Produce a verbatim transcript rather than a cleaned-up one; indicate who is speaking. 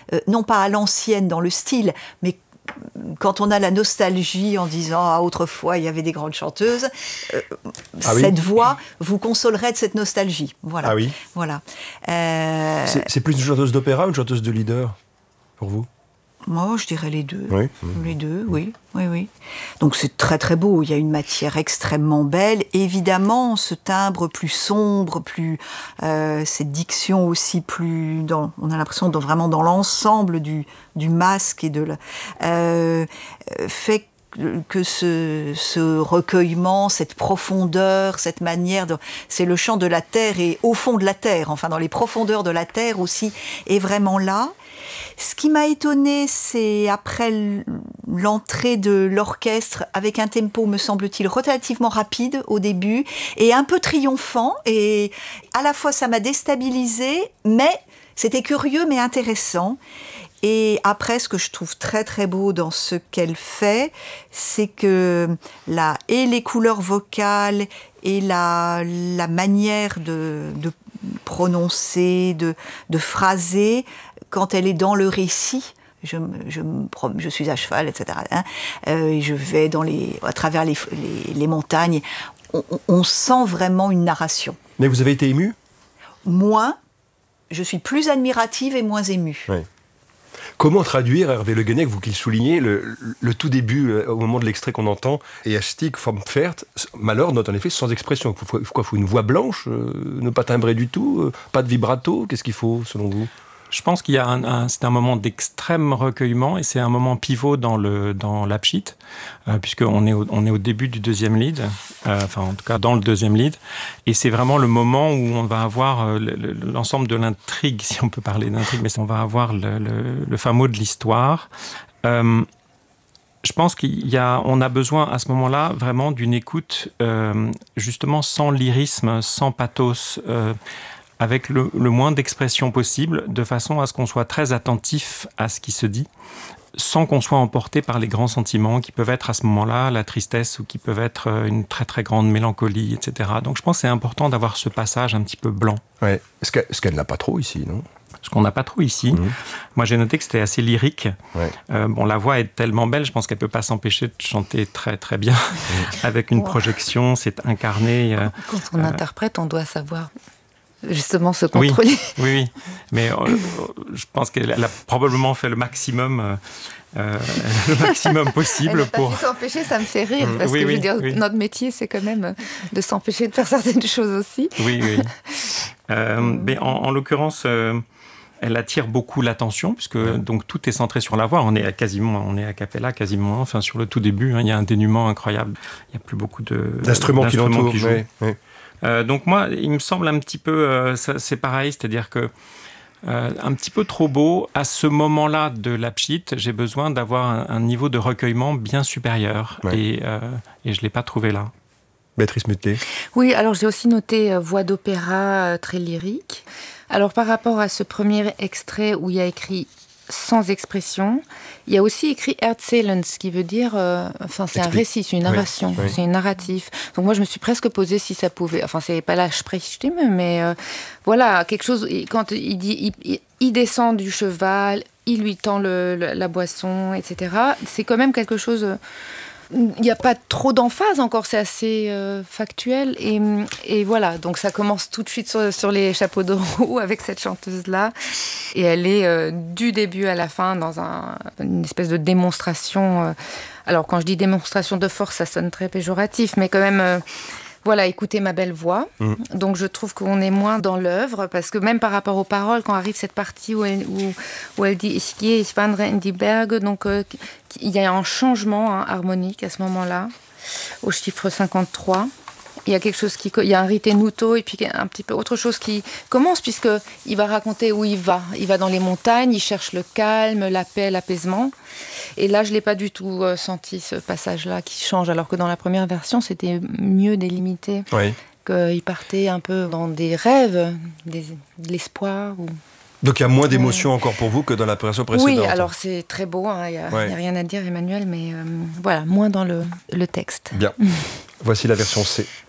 Speaker 1: euh, non pas à l'ancienne dans le style, mais quand on a la nostalgie en disant ah, autrefois il y avait des grandes chanteuses, euh, ah cette oui. voix vous consolerait de cette nostalgie. Voilà.
Speaker 2: Ah oui.
Speaker 1: Voilà. Euh...
Speaker 2: C'est, c'est plus une chanteuse d'opéra ou une chanteuse de leader pour vous?
Speaker 1: Moi, je dirais les deux.
Speaker 2: Oui.
Speaker 1: Les deux, oui. oui, oui. Donc c'est très très beau. Il y a une matière extrêmement belle. Évidemment, ce timbre plus sombre, plus euh, cette diction aussi plus dans. On a l'impression dans, vraiment dans l'ensemble du du masque et de la euh, fait que ce, ce recueillement, cette profondeur, cette manière de, c'est le chant de la terre et au fond de la terre, enfin dans les profondeurs de la terre aussi, est vraiment là. Ce qui m'a étonnée, c'est après l'entrée de l'orchestre avec un tempo, me semble-t-il, relativement rapide au début et un peu triomphant. Et à la fois, ça m'a déstabilisée, mais c'était curieux mais intéressant. Et après, ce que je trouve très très beau dans ce qu'elle fait, c'est que là, et les couleurs vocales et la, la manière de, de prononcer, de, de phraser, quand elle est dans le récit, je, je, je suis à cheval, et cetera. Hein, euh, je vais dans les, à travers les, les, les montagnes, on, on sent vraiment une narration.
Speaker 2: Mais vous avez été émue ?
Speaker 1: Moins, je suis plus admirative et moins émue.
Speaker 2: Oui. Comment traduire, Hervé Le Guenec, vous qui le soulignez, le, le tout début, euh, au moment de l'extrait qu'on entend, et Astig vom Pferd, Malheur note en effet sans expression. Il faut, faut, faut une voix blanche, euh, ne pas timbrer du tout, euh, pas de vibrato. Qu'est-ce qu'il faut, selon vous ?
Speaker 3: Je pense qu'il y a un, un, c'est un moment d'extrême recueillement et c'est un moment pivot dans le dans l'Abschied, euh, puisqu'on est au, on est au début du deuxième lead, euh, enfin en tout cas dans le deuxième lead, et c'est vraiment le moment où on va avoir euh, le, le, l'ensemble de l'intrigue, si on peut parler d'intrigue, mais on va avoir le, le, le fin mot de l'histoire. Euh, Je pense qu'il y a, on a besoin à ce moment-là vraiment d'une écoute euh, justement sans lyrisme, sans pathos. Euh, avec le, le moins d'expression possible, de façon à ce qu'on soit très attentif à ce qui se dit, sans qu'on soit emporté par les grands sentiments qui peuvent être à ce moment-là la tristesse ou qui peuvent être une très très grande mélancolie, et cetera. Donc je pense que c'est important d'avoir ce passage un petit peu blanc.
Speaker 2: Ouais. Est-ce qu'elle, est-ce qu'elle n'a pas trop ici, non ?
Speaker 3: Ce qu'on n'a pas trop ici. Mmh. Moi, j'ai noté que c'était assez lyrique. Ouais. Euh, bon, la voix est tellement belle, je pense qu'elle ne peut pas s'empêcher de chanter très très bien. Mmh. Avec une projection, c'est incarné. Euh,
Speaker 4: Quand on euh, interprète, on doit savoir justement se contrôler.
Speaker 3: Oui, oui, oui. Mais euh, je pense qu'elle a probablement fait le maximum, euh, euh, le maximum possible
Speaker 4: elle
Speaker 3: pour.
Speaker 4: Pas s'empêcher, ça me fait rire parce
Speaker 3: oui,
Speaker 4: que
Speaker 3: oui,
Speaker 4: je veux dire,
Speaker 3: oui.
Speaker 4: notre métier, c'est quand même de s'empêcher de faire certaines choses aussi.
Speaker 3: Oui, oui. euh, mais en, en l'occurrence. Euh, Elle attire beaucoup l'attention puisque ouais. donc tout est centré sur la voix. On est à quasiment, on est a cappella quasiment. Enfin sur le tout début, hein, il y a un dénuement incroyable. Il y a plus beaucoup de
Speaker 2: d'instruments, d'instruments qui, qui jouent. Oui, oui.
Speaker 3: Euh, donc moi, il me semble un petit peu, euh, ça, c'est pareil, c'est-à-dire que euh, un petit peu trop beau à ce moment-là de l'Abschied. J'ai besoin d'avoir un, un niveau de recueillement bien supérieur ouais. et, euh, et je l'ai pas trouvé là.
Speaker 2: Béatrice Mutelet.
Speaker 4: Oui, alors j'ai aussi noté euh, voix d'opéra euh, très lyrique. Alors, par rapport à ce premier extrait où il y a écrit « sans expression », il y a aussi écrit « Erzählen », ce qui veut dire... Euh, enfin, c'est Explique. un récit, c'est une narration, oui, oui. c'est une narratif. Donc, moi, je me suis presque posé si ça pouvait... Enfin, c'est pas la Sprechstimme, mais euh, voilà, quelque chose... Quand il dit... Il, il descend du cheval, il lui tend le, le, la boisson, et cetera. C'est quand même quelque chose... Il n'y a pas trop d'emphase encore, c'est assez euh, factuel. Et, et voilà, donc ça commence tout de suite sur, sur les chapeaux de roue avec cette chanteuse-là. Et elle est euh, du début à la fin dans un, une espèce de démonstration. Euh, alors quand je dis démonstration de force, ça sonne très péjoratif, mais quand même... Euh, Voilà, écoutez ma belle voix. Mmh. Donc, je trouve qu'on est moins dans l'œuvre, parce que même par rapport aux paroles, quand arrive cette partie où elle, où, où elle dit « Ich gehe, ich wandere in die Berge », donc euh, il y a un changement hein, harmonique à ce moment-là, au chiffre cinquante-trois. Il y a quelque chose qui... Il y a un ritenuto et puis un petit peu autre chose qui commence, puisqu'il va raconter où il va. Il va dans les montagnes, il cherche le calme, la paix, l'apaisement. Et là, je ne l'ai pas du tout euh, senti, ce passage-là, qui change. Alors que dans la première version, c'était mieux délimité.
Speaker 2: Oui.
Speaker 4: Qu'il partait un peu dans des rêves, des, de l'espoir. Ou...
Speaker 2: Donc il y a moins d'émotions ouais. encore pour vous que dans la version précédente.
Speaker 4: Oui, alors c'est très beau, il hein, n'y a,
Speaker 2: ouais.
Speaker 4: a rien à dire, Emmanuel, mais euh, voilà, moins dans le, le texte.
Speaker 2: Bien. Voici la version C.